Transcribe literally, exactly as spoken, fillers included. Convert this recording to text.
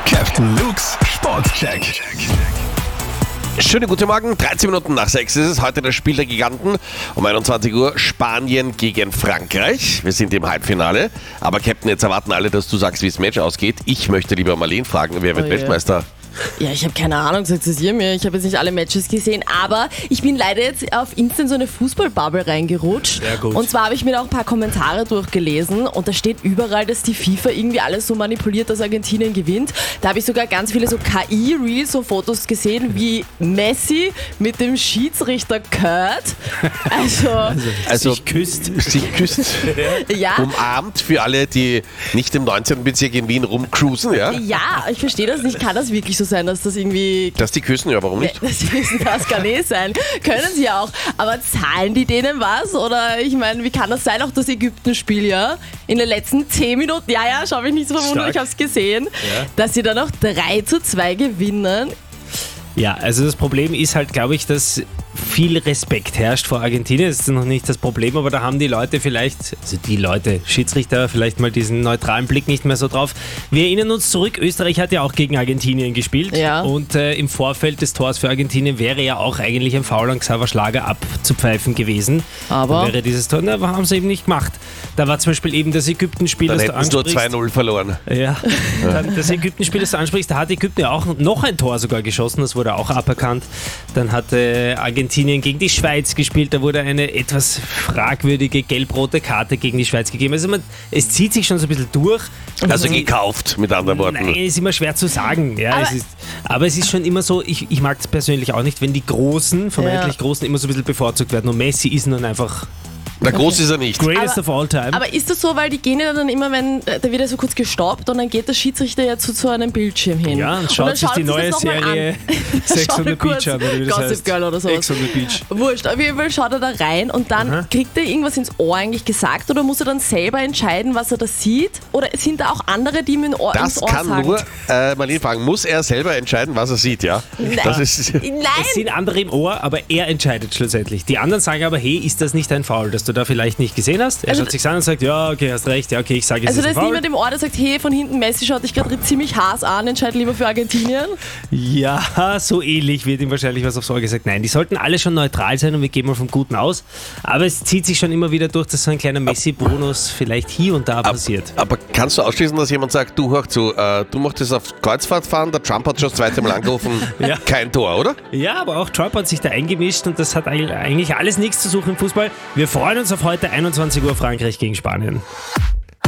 Captain Luke's Sportcheck. Schönen guten Morgen, dreizehn Minuten nach sechs ist es. Heute das Spiel der Giganten. Um einundzwanzig Uhr Spanien gegen Frankreich. Wir sind im Halbfinale. Aber Captain, jetzt erwarten alle, dass du sagst, wie das Match ausgeht. Ich möchte lieber Marlene fragen, wer wird Oh je. Weltmeister? Ja, ich habe keine Ahnung, suggestier mir. Ich habe jetzt nicht alle Matches gesehen, aber ich bin leider jetzt auf Insta in so eine Fußballbubble reingerutscht. Sehr gut. Und zwar habe ich mir da auch ein paar Kommentare durchgelesen und da steht überall, dass die FIFA irgendwie alles so manipuliert, dass Argentinien gewinnt. Da habe ich sogar ganz viele so K I-Reels, so Fotos gesehen, wie Messi mit dem Schiedsrichter Kurt. Also, Also, Sich küsst. sich küsst, ja. umarmt für alle, die nicht im neunzehnten Bezirk in Wien rumcruisen, ja? Ja, ich verstehe das nicht. Kann das wirklich so sein, dass das irgendwie... Dass die küssen, ja, warum nicht? Das wissen, das kann eh sein. Können sie ja auch. Aber zahlen die denen was? Oder ich meine, wie kann das sein? Auch das Ägypten-Spiel, ja? In den letzten zehn Minuten, ja, ja, schau mich nicht so verwundert, Stark. ich habe es gesehen, Ja. dass sie dann noch drei zu zwei gewinnen. Ja, also das Problem ist halt, glaube ich, dass viel Respekt herrscht vor Argentinien. Das ist noch nicht das Problem, aber da haben die Leute vielleicht, also die Leute, Schiedsrichter, vielleicht mal diesen neutralen Blick nicht mehr so drauf. Wir erinnern uns zurück, Österreich hat ja auch gegen Argentinien gespielt. Ja. Und äh, im Vorfeld des Tors für Argentinien wäre ja auch eigentlich ein Foul an Xaver Schlager abzupfeifen gewesen. Aber- Dann wäre dieses Tor, na, haben sie eben nicht gemacht. Da war zum Beispiel eben das Ägypten-Spiel, Dann das du hätten sie nur ansprichst. zwei null verloren. Ja, dann das Ägypten-Spiel, das du ansprichst, da hat Ägypten ja auch noch ein Tor sogar geschossen, das wurde auch aberkannt. Dann hatte Argentinien gegen die Schweiz gespielt, da wurde eine etwas fragwürdige gelb-rote Karte gegen die Schweiz gegeben. Also man, es zieht sich schon so ein bisschen durch. Also gekauft, mit anderen Worten. Nein, ist immer schwer zu sagen. Ja, Aber- es ist, aber es ist schon immer so, ich, ich mag es persönlich auch nicht, wenn die Großen, vermeintlich Ja. Großen, immer so ein bisschen bevorzugt werden. Und Messi ist nun einfach Na, groß ist er nicht. greatest Aber- of all time. Aber ist das so, weil die gehen ja dann immer, wenn, äh, da wird ja so kurz gestoppt und dann geht der Schiedsrichter ja zu, zu einem Bildschirm hin. Ja, und dann schaut sich die das neue noch mal Serie an. Sex Schaut on the er kurz Beach an, oder wie das Gossip heißt. Girl oder sowas. Ex on the Beach. Wurscht, auf jeden Fall schaut er da rein und dann Aha. kriegt er irgendwas ins Ohr eigentlich gesagt oder muss er dann selber entscheiden, was er da sieht? Oder sind da auch andere, die ihm in Ohr, Das ins Ohr kann sagen? nur, äh, Marlene fragen, muss er selber entscheiden, was er sieht, ja? Das ist, Nein! Es sind andere im Ohr, aber er entscheidet schlussendlich. Die anderen sagen aber, hey, ist das nicht ein Foul, das du da vielleicht nicht gesehen hast? Er Also- schaut sich an und sagt, ja, okay, hast recht, ja, okay, ich sage, es Also ist da ein ist Foul. niemand im Ohr, der sagt, hey, von hinten Messi schaut dich gerade ziemlich Haas an, entscheide lieber für Argentinien. Ja, so ähnlich wird ihm wahrscheinlich was aufs Ohr gesagt. Nein, die sollten alle schon neutral sein und wir gehen mal vom Guten aus. Aber es zieht sich schon immer wieder durch, dass so ein kleiner Messi-Bonus vielleicht hier und da passiert. aber kannst du ausschließen, dass jemand sagt, du hör zu, äh, du möchtest auf Kreuzfahrt fahren, der Trump hat schon das zweite Mal angerufen, Ja. kein Tor, oder? Ja, aber auch Trump hat sich da eingemischt und das hat eigentlich alles nichts zu suchen im Fußball. Wir freuen uns auf heute einundzwanzig Uhr Frankreich gegen Spanien.